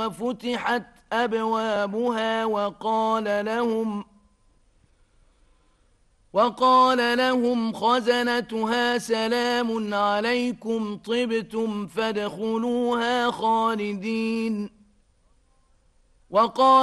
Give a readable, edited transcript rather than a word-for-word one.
وفتحت أبوابها وقال لهم خزنتها سلام عليكم طبتم فادخلوها خالدين. وقال